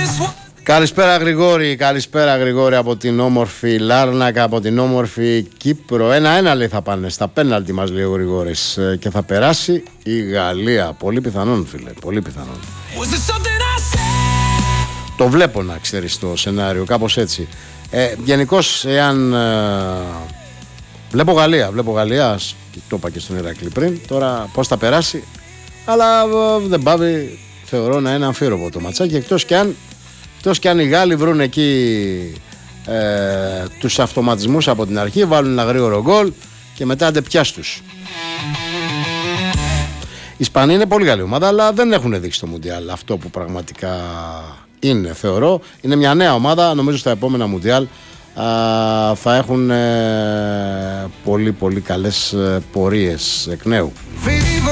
Καλησπέρα Γρηγόρη από την όμορφη Λάρνακα, από την όμορφη Κύπρο. 1-1 λέει θα πάνε στα πέναλτι μας, λέει ο Γρηγόρης, και θα περάσει η Γαλλία. Πολύ πιθανόν, φίλε, πολύ πιθανόν. Το βλέπω, να ξέρεις, το σενάριο κάπως έτσι. Γενικώς, εάν βλέπω Γαλλία, το είπα και στον Ηρακλή πριν, τώρα πώς θα περάσει, αλλά δεν πάβει, θεωρώ, να είναι αμφίροπο το ματσάκι, εκτός και αν οι Γάλλοι βρουν εκεί τους αυτοματισμούς από την αρχή, βάλουν ένα γρήγορο γκολ και μετά αντεπιάς τους. Οι Ισπανοί είναι πολύ καλή ομάδα, αλλά δεν έχουν δείξει στο Μουντιάλ αυτό που πραγματικά είναι, θεωρώ. Είναι μια νέα ομάδα, νομίζω στα επόμενα Μουντιάλ θα έχουν πολύ πολύ καλές πορείες εκ νέου.